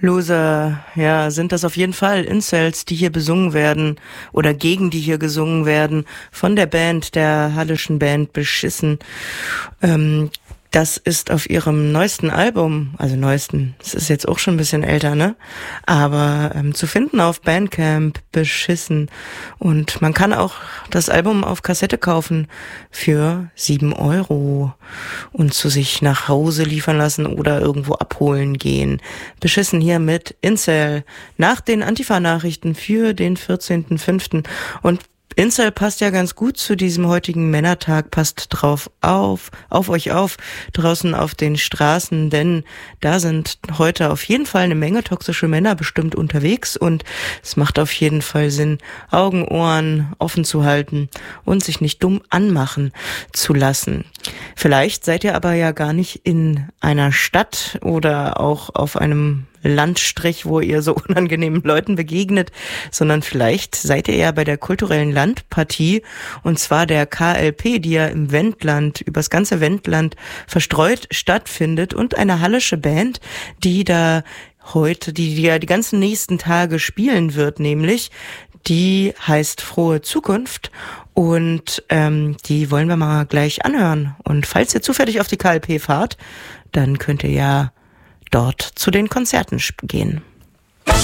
Loser, ja, sind das auf jeden Fall Incels, die hier besungen werden oder gegen die hier gesungen werden von der Band, der hallischen Band Beschissen. Das ist auf ihrem neuesten Album, also neuesten, es ist jetzt auch schon ein bisschen älter, ne? Aber zu finden auf Bandcamp, Beschissen. Und man kann auch das Album auf Kassette kaufen für 7 Euro und zu sich nach Hause liefern lassen oder irgendwo abholen gehen. Beschissen hier mit Incel nach den Antifa-Nachrichten für den 14.05. Und Incel passt ja ganz gut zu diesem heutigen Männertag, passt drauf auf euch auf, draußen auf den Straßen, denn da sind heute auf jeden Fall eine Menge toxische Männer bestimmt unterwegs und es macht auf jeden Fall Sinn, Augen, Ohren offen zu halten und sich nicht dumm anmachen zu lassen. Vielleicht seid ihr aber ja gar nicht in einer Stadt oder auch auf einem Landstrich, wo ihr so unangenehmen Leuten begegnet, sondern vielleicht seid ihr ja bei der kulturellen Landpartie, und zwar der KLP, die ja im Wendland, übers ganze Wendland verstreut stattfindet, und eine hallische Band, die da heute, die ja die ganzen nächsten Tage spielen wird, nämlich, die heißt Frohe Zukunft, und die wollen wir mal gleich anhören. Und falls ihr zufällig auf die KLP fahrt, dann könnt ihr ja dort zu den Konzerten gehen.